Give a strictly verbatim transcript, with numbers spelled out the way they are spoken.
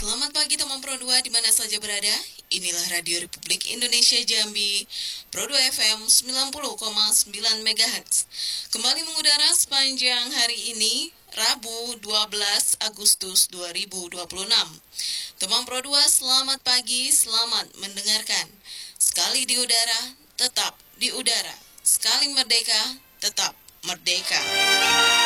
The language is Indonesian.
Selamat pagi teman Pro dua di mana saja berada. Inilah Radio Republik Indonesia Jambi, Pro dua F M sembilan puluh koma sembilan megahertz. Kembali mengudara sepanjang hari ini, Rabu dua belas Agustus dua ribu dua puluh enam. Teman Pro dua, selamat pagi, selamat mendengarkan. Sekali di udara, tetap di udara. Sekali merdeka, tetap merdeka.